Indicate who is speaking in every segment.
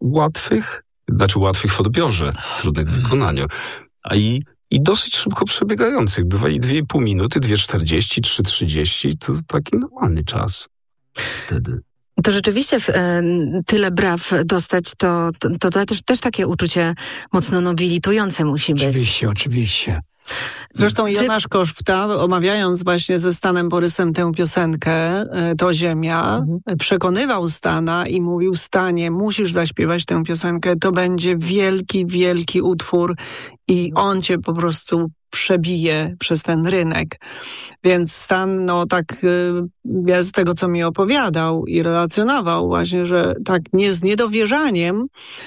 Speaker 1: łatwych w odbiorze, trudnych w wykonaniu, i dosyć szybko przebiegających. 2,5 minuty, 2,40, 3,30 to taki normalny czas wtedy.
Speaker 2: To rzeczywiście tyle braw dostać, to też takie uczucie mocno nobilitujące musi być.
Speaker 3: Oczywiście. Zresztą Jonasz Koszta, omawiając właśnie ze Stanem Borysem tę piosenkę, To Ziemia, przekonywał Stana i mówił: Stanie, musisz zaśpiewać tę piosenkę, to będzie wielki, wielki utwór i on cię po prostu przebije przez ten rynek. Więc Stan, ja z tego, co mi opowiadał i relacjonował właśnie, że tak z niedowierzaniem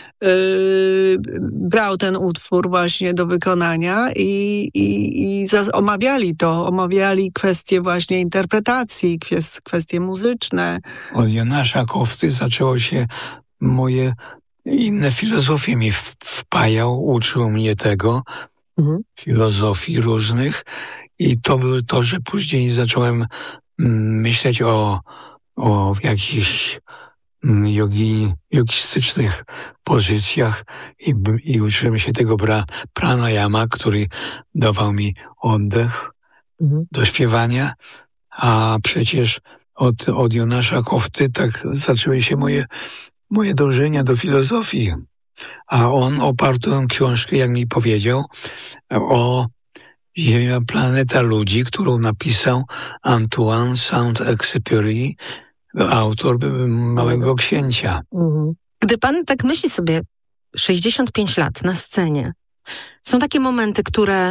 Speaker 3: brał ten utwór właśnie do wykonania i omawiali kwestie właśnie interpretacji, kwestie muzyczne.
Speaker 4: Od Jonasza Kofty zaczęło się moje inne filozofie mi wpajał, uczył mnie tego, filozofii różnych i to było to, że później zacząłem myśleć o jakichś jogistycznych pozycjach i uczyłem się tego pranayama, który dawał mi oddech do śpiewania, a przecież od Jonasza Kofty tak zaczęły się moje dążenia do filozofii. A on oparł tę książkę, jak mi powiedział, o Ziemia, planeta ludzi, którą napisał Antoine Saint-Exupéry, autor Małego Księcia.
Speaker 2: Gdy pan tak myśli sobie 65 lat na scenie, są takie momenty, które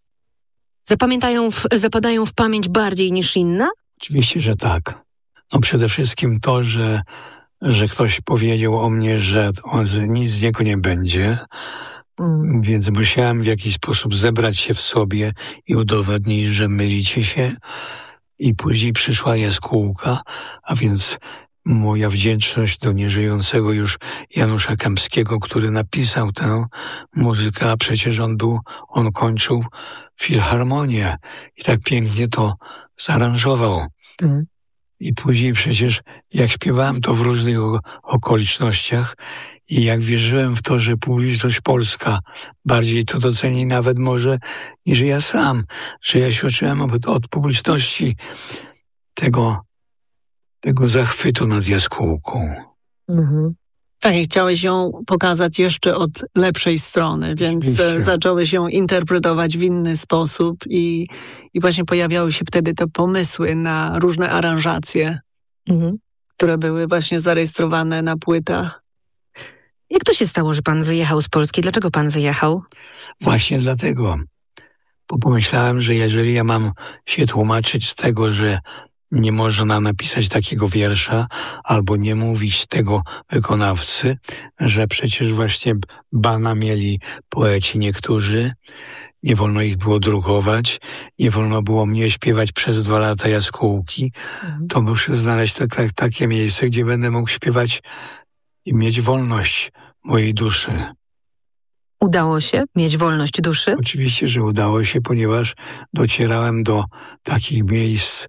Speaker 2: zapadają w pamięć bardziej niż inne?
Speaker 4: Oczywiście, że tak. Przede wszystkim to, że ktoś powiedział o mnie, że nic z niego nie będzie, więc musiałem w jakiś sposób zebrać się w sobie i udowodnić, że mylicie się. I później przyszła jaskółka, a więc moja wdzięczność do nieżyjącego już Janusza Kępskiego, który napisał tę muzykę, a przecież on kończył filharmonię i tak pięknie to zaaranżował. I później przecież jak śpiewałem to w różnych okolicznościach i jak wierzyłem w to, że publiczność polska bardziej to doceni nawet może niż ja sam, że ja się uczyłem od publiczności tego zachwytu nad jaskółką.
Speaker 3: Tak, i chciałeś ją pokazać jeszcze od lepszej strony, więc zacząłeś ją interpretować w inny sposób i właśnie pojawiały się wtedy te pomysły na różne aranżacje, które były właśnie zarejestrowane na płytach.
Speaker 2: Jak to się stało, że pan wyjechał z Polski? Dlaczego pan wyjechał?
Speaker 4: Właśnie dlatego, bo pomyślałem, że jeżeli ja mam się tłumaczyć z tego, że nie można napisać takiego wiersza albo nie mówić tego wykonawcy, że przecież właśnie bana mieli poeci niektórzy, nie wolno ich było drukować, nie wolno było mnie śpiewać przez 2 lata jaskółki, to muszę znaleźć takie miejsce, gdzie będę mógł śpiewać i mieć wolność mojej duszy.
Speaker 2: Udało się mieć wolność duszy?
Speaker 4: Oczywiście, że udało się, ponieważ docierałem do takich miejsc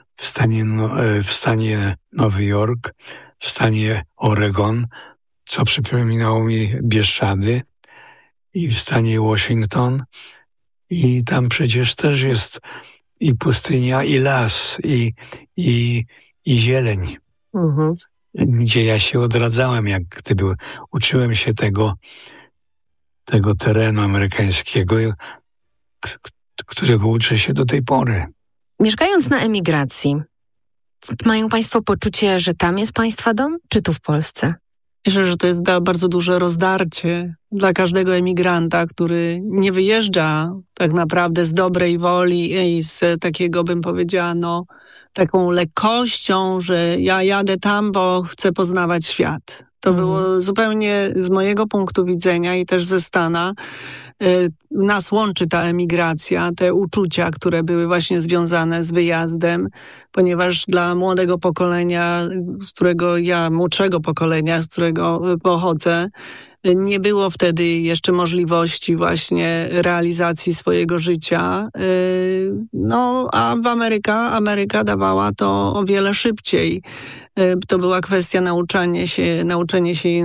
Speaker 4: w stanie Nowy Jork, w stanie Oregon, co przypominało mi Bieszczady, i w stanie Washington. I tam przecież też jest i pustynia, i las, i zieleń. Gdzie ja się odradzałem, jak gdyby uczyłem się tego terenu amerykańskiego, którego uczę się do tej pory.
Speaker 2: Mieszkając na emigracji, mają państwo poczucie, że tam jest państwa dom, czy tu w Polsce?
Speaker 3: Myślę, że to jest bardzo duże rozdarcie dla każdego emigranta, który nie wyjeżdża tak naprawdę z dobrej woli i z takiego, bym powiedziała, taką lekkością, że ja jadę tam, bo chcę poznawać świat. To było zupełnie z mojego punktu widzenia i też ze Stana. Nas łączy ta emigracja, te uczucia, które były właśnie związane z wyjazdem, ponieważ dla młodego pokolenia, młodszego pokolenia, z którego pochodzę, nie było wtedy jeszcze możliwości właśnie realizacji swojego życia. A Ameryka dawała to o wiele szybciej. To była kwestia nauczenia się